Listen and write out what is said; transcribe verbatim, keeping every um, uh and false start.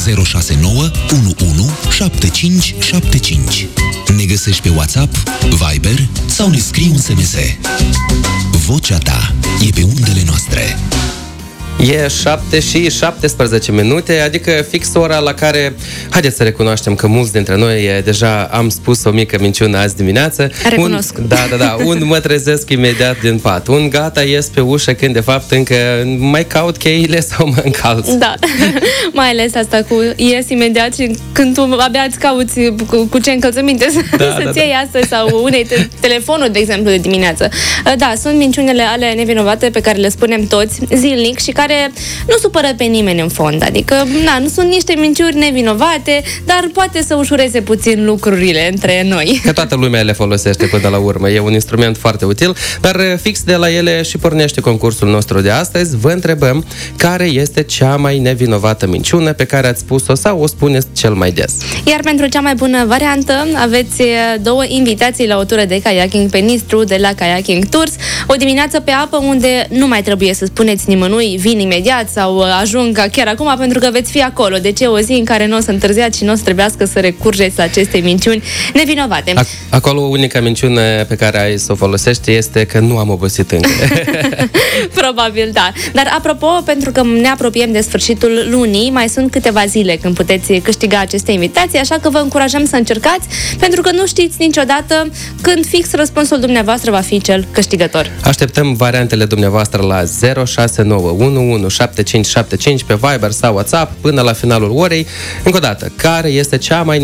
zero șase nouă unu unu șapte cinci șapte cinci. Ne găsești pe WhatsApp, Viber sau ne scrii un S M S. Vocea ta e pe undele noastre. E șapte și șaptesprezece minute, adică fix ora la care, haideți să recunoaștem că mulți dintre noi deja am spus o mică minciună azi dimineață. Recunosc. Un, da, da, da, un mă trezesc imediat din pat, un gata ies pe ușă când de fapt încă mai caut cheile sau mă încalț. Da, mai ales asta cu ies imediat și când tu abia îți cauți cu, cu ce încălțăminte da, să-ți da, iei da. astăzi sau unei te- telefonul, de exemplu, de dimineață. Da, sunt minciunile ale nevinovate pe care le spunem toți zilnic și care care nu supără pe nimeni în fond. Adică, na, nu sunt niște minciuni nevinovate, dar poate să ușureze puțin lucrurile între noi. Că toată lumea le folosește până la urmă. E un instrument foarte util, dar fix de la ele și pornește concursul nostru de astăzi. Vă întrebăm care este cea mai nevinovată minciună pe care ați spus-o sau o spuneți cel mai des. Iar pentru cea mai bună variantă aveți două invitații la o tură de kayaking pe Nistru de la Kayaking Tours. O dimineață pe apă unde nu mai trebuie să spuneți nimănui vin imediat sau ajung chiar acum, pentru că veți fi acolo. Deci e o zi în care nu o să întârziați și nu o să trebuiască să recurgeți la aceste minciuni nevinovate. Acolo unica minciună pe care ai să o folosești este că nu am obosit încă. Probabil, da. Dar apropo, pentru că ne apropiem de sfârșitul lunii, mai sunt câteva zile când puteți câștiga aceste invitații, așa că vă încurajăm să încercați, pentru că nu știți niciodată când fix răspunsul dumneavoastră va fi cel câștigător. Așteptăm variantele dumneavoastră la zero șase nouă unu unu șapte cinci șapte cinci pe Viber sau WhatsApp până la finalul orei. Încă o dată, care este cea mai